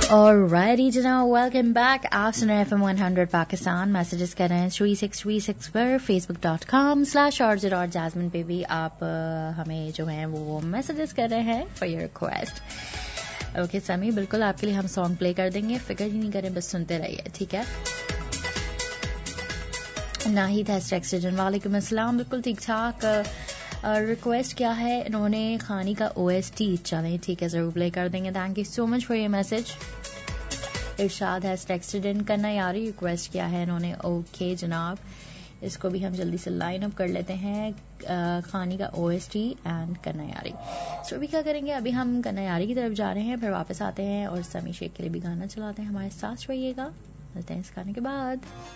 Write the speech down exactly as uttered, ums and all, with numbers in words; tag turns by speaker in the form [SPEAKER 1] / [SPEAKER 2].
[SPEAKER 1] Alrighty जनाब, welcome back. आप सुन रहे हैं F M one hundred Pakistan. Messages कर रहे हैं थ्री सिक्स थ्री सिक्स पर फेसबुक डॉट कॉम स्लैश ऑर्जिड और जैस्मिन पे भी आप uh, हमें जो है वो मैसेजेस कर रहे हैं फॉर योर रिक्वेस्ट। ओके समी, बिल्कुल आपके लिए हम सॉन्ग प्ले कर देंगे, फिक्र ही नहीं करें, बस सुनते रहिए, ठीक है। नाहिद हैज टेक्स्टेड, वालेकुम अस्सलाम, बिल्कुल ठीक ठाक। रिक्वेस्ट uh, क्या है इन्होंने, खानी का ओ एस टी। चलें ठीक है, जरूर प्ले कर देंगे। Thank you so much for your message. Irshad has texted इन, करना यारी रिक्वेस्ट किया है इन्होंने। ओके जनाब, इसको भी हम जल्दी से लाइन अप कर लेते हैं। uh, खानी का ओ एस टी एंड करना यारी। सो अभी क्या करेंगे, अभी हम करना यारी की तरफ जा रहे हैं, फिर वापस आते हैं और समी शेख के लिए भी गाना चलाते हैं। हमारे साथ रहिएगा, मिलते हैं इस गाने के बाद।